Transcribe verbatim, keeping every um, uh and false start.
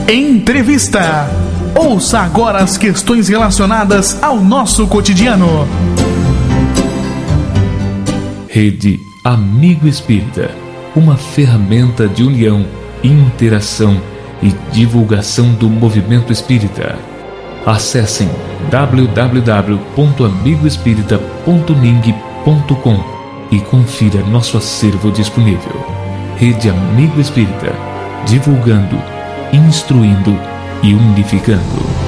Entrevista. Ouça agora as questões relacionadas ao nosso cotidiano. Rede Amigo Espírita, uma ferramenta de união, interação e divulgação do movimento espírita. Acessem w w w ponto amigo espírita ponto ning ponto com e confira nosso acervo disponível. Rede Amigo Espírita, divulgando, instruindo e unificando.